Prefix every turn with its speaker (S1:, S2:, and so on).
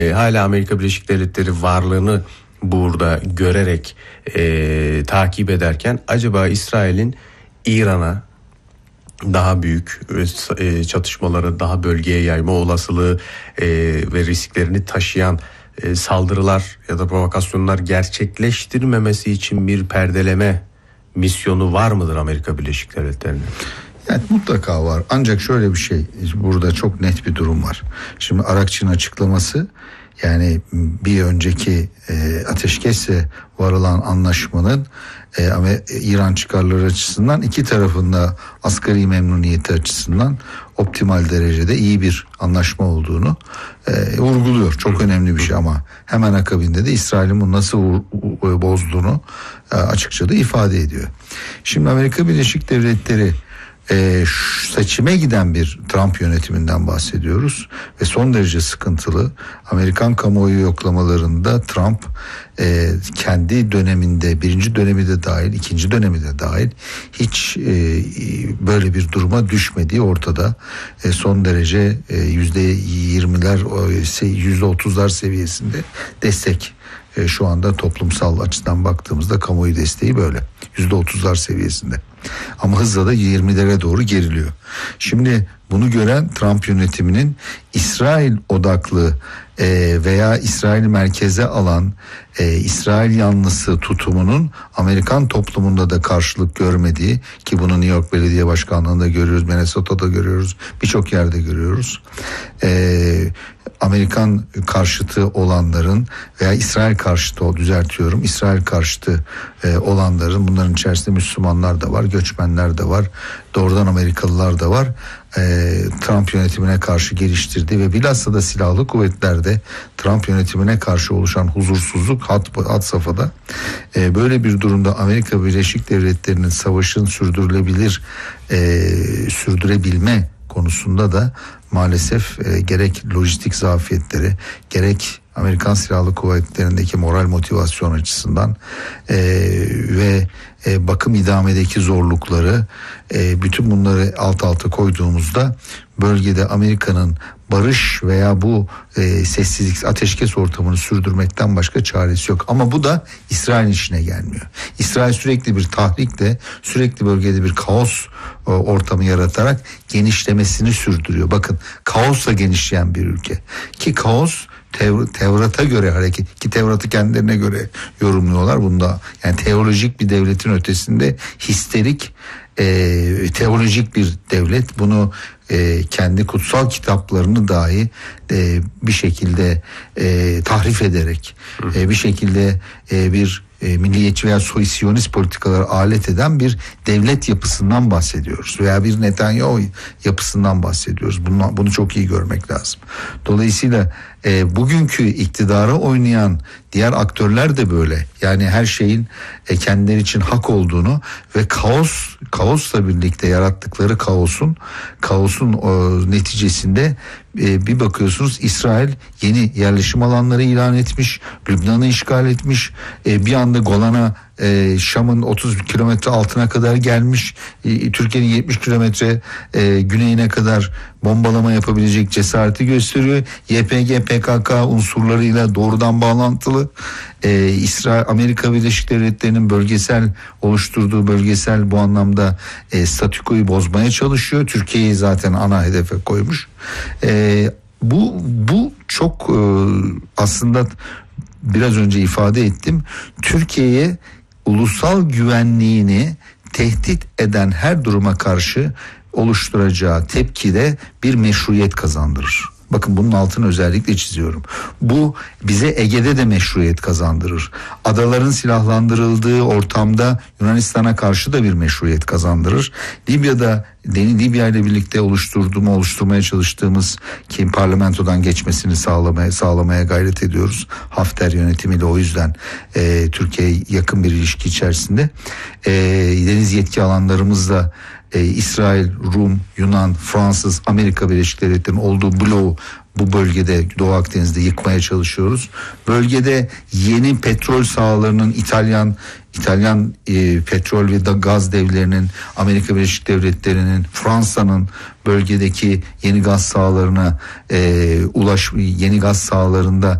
S1: hala Amerika Birleşik Devletleri varlığını burada görerek takip ederken acaba İsrail'in İran'a daha büyük çatışmaları, daha bölgeye yayma olasılığı ve risklerini taşıyan saldırılar ya da provokasyonlar gerçekleştirmemesi için bir perdeleme misyonu var mıdır Amerika Birleşik Devletleri'nin?
S2: Yani mutlaka var. Ancak şöyle bir şey, burada çok net bir durum var. Şimdi Arakçı'nın açıklaması, yani bir önceki ateşkesle varılan anlaşmanın İran çıkarları açısından iki tarafında asgari memnuniyeti açısından optimal derecede iyi bir anlaşma olduğunu vurguluyor. Çok önemli bir şey ama hemen akabinde de İsrail'in bunu nasıl bozduğunu açıkça da ifade ediyor. Şimdi Amerika Birleşik Devletleri seçime giden bir Trump yönetiminden bahsediyoruz ve son derece sıkıntılı. Amerikan kamuoyu yoklamalarında Trump kendi döneminde, birinci dönemi de dahil, ikinci dönemi de dahil hiç böyle bir duruma düşmediği ortada. Son derece %20'ler, %30'lar seviyesinde destek. Şu anda toplumsal açıdan baktığımızda kamuoyu desteği böyle %30'lar seviyesinde. Ama hızla da 20'lere doğru geriliyor. Şimdi bunu gören Trump yönetiminin İsrail odaklı veya İsrail merkeze alan İsrail yanlısı tutumunun Amerikan toplumunda da karşılık görmediği, ki bunu New York Belediye Başkanlığı'nda görüyoruz, Minnesota'da görüyoruz, birçok yerde görüyoruz. Amerikan karşıtı olanların veya İsrail karşıtı, İsrail karşıtı olanların, bunların içerisinde Müslümanlar da var, göçmenler de var, doğrudan Amerikalılar da var. Trump yönetimine karşı geliştirdiği ve bilhassa da silahlı kuvvetlerde Trump yönetimine karşı oluşan huzursuzluk had safhada. Böyle bir durumda Amerika Birleşik Devletleri'nin savaşın sürdürebilme konusunda da maalesef gerek lojistik zafiyetleri, gerek Amerikan Silahlı Kuvvetleri'ndeki moral motivasyon açısından ve bakım idamedeki zorlukları, bütün bunları alt alta koyduğumuzda bölgede Amerika'nın barış veya bu sessizlik, ateşkes ortamını sürdürmekten başka çaresi yok. Ama bu da İsrail'in işine gelmiyor. İsrail sürekli bir tahrikle, sürekli bölgede bir kaos ortamı yaratarak genişlemesini sürdürüyor. Bakın, kaosla genişleyen bir ülke. Ki kaos Tevrat'a göre hareket, ki Tevrat'ı kendilerine göre yorumluyorlar. Bunda yani teolojik bir devletin ötesinde histerik teolojik bir devlet. Bunu kendi kutsal kitaplarını dahi bir şekilde tahrif ederek bir şekilde bir milliyetçi veya soyisiyonist politikalara alet eden bir devlet yapısından bahsediyoruz veya bir Netanyahu yapısından bahsediyoruz. Bunu çok iyi görmek lazım. Dolayısıyla bugünkü iktidara oynayan diğer aktörler de böyle. Yani her şeyin kendileri için hak olduğunu ve kaosla birlikte yarattıkları kaosun neticesinde bir bakıyorsunuz İsrail yeni yerleşim alanları ilan etmiş, Lübnan'ı işgal etmiş, bir anda Golan'a, Şam'ın 30 kilometre altına kadar gelmiş, Türkiye'nin 70 kilometre güneyine kadar bombalama yapabilecek cesareti gösteriyor. YPG, PKK unsurlarıyla doğrudan bağlantılı. Amerika Birleşik Devletleri'nin oluşturduğu bölgesel bu anlamda statükoyu bozmaya çalışıyor. Türkiye'yi zaten ana hedefe koymuş. Bu çok aslında biraz önce ifade ettim. Türkiye'ye ulusal güvenliğini tehdit eden her duruma karşı oluşturacağı tepkide bir meşruiyet kazandırır. Bakın, bunun altını özellikle çiziyorum. Bu bize Ege'de de meşruiyet kazandırır. Adaların silahlandırıldığı ortamda Yunanistan'a karşı da bir meşruiyet kazandırır. Libya ile birlikte oluşturmaya çalıştığımız, ki parlamentodan geçmesini sağlamaya gayret ediyoruz. Hafter yönetimiyle, o yüzden Türkiye yakın bir ilişki içerisinde. Deniz yetki alanlarımızla İsrail, Rum, Yunan, Fransız, Amerika Birleşik Devletleri'nin olduğu bloğu bu bölgede, Doğu Akdeniz'de yıkmaya çalışıyoruz. Bölgede yeni petrol sahalarının İtalyan petrol ve gaz devlerinin, Amerika Birleşik Devletleri'nin, Fransa'nın bölgedeki yeni gaz sahalarına yeni gaz sahalarında